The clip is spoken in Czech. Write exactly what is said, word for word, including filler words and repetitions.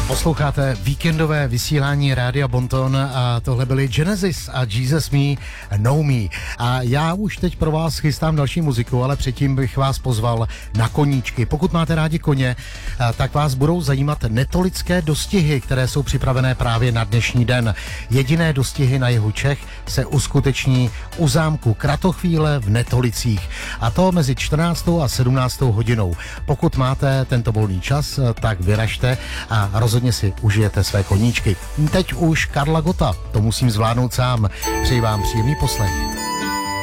Posloucháte víkendové vysílání Rádia Bonton a tohle byli Genesis a Jesus Me Know Me. A já už teď pro vás chystám další muziku, ale předtím bych vás pozval na koníčky. Pokud máte rádi koně, tak vás budou zajímat netolické dostihy, které jsou připravené právě na dnešní den. Jediné dostihy na jihu Čech se uskuteční u zámku Kratochvíle v Netolicích. A to mezi čtrnáctou a sedmnáctou hodinou. Pokud máte tento volný čas, tak vyražte a rozhodně si užijete své koníčky. Teď už Karla Gotta, to musím zvládnout sám. Přeji vám příjemný poslech.